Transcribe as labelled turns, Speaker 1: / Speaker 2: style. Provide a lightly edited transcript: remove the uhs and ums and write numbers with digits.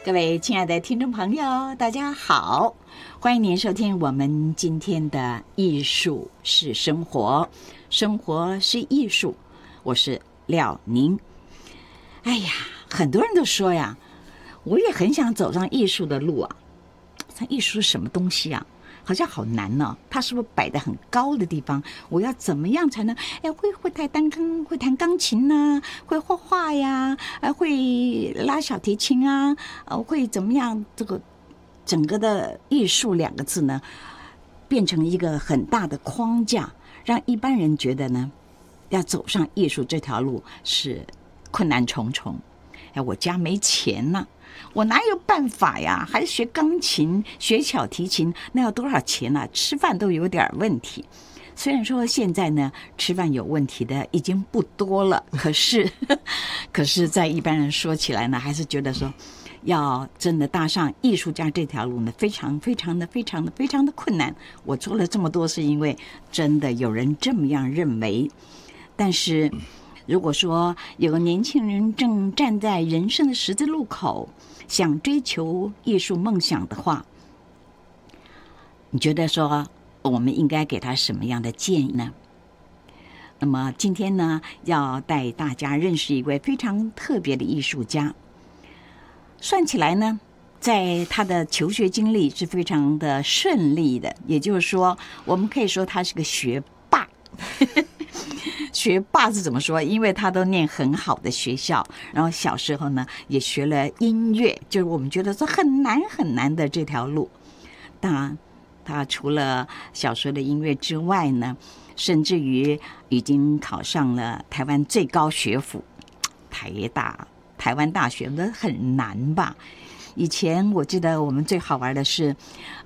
Speaker 1: 各位亲爱的听众朋友，大家好，欢迎您收听我们今天的艺术是生活，生活是艺术，我是廖宁。哎呀，很多人都说呀，我也很想走上艺术的路啊。像艺术是什么东西啊？好像好难呢、它是不是摆在很高的地方？我要怎么样才能会弹钢琴呢、会画画呀，会拉小提琴啊，会怎么样？这个整个的艺术两个字呢，变成一个很大的框架，让一般人觉得呢，要走上艺术这条路是困难重重。我家没钱呐、我哪有办法呀？还学钢琴、学小提琴，那要多少钱啊？吃饭都有点问题。虽然说现在呢，吃饭有问题的已经不多了，可是在一般人说起来呢，还是觉得说，要真的搭上艺术家这条路呢，非常的困难。我做了这么多，是因为真的有人这么样认为，但是。如果说有个年轻人正站在人生的十字路口，想追求艺术梦想的话，你觉得说我们应该给他什么样的建议呢？那么今天呢，要带大家认识一位非常特别的艺术家。算起来呢，在他的求学经历是非常的顺利的，也就是说，我们可以说他是个学霸。学霸是怎么说？因为他都念很好的学校，然后小时候呢也学了音乐，就是我们觉得说很难的这条路。当然，他除了小时候的音乐之外呢，甚至于已经考上了台湾最高学府台湾大学，那很难吧？以前我记得我们最好玩的是，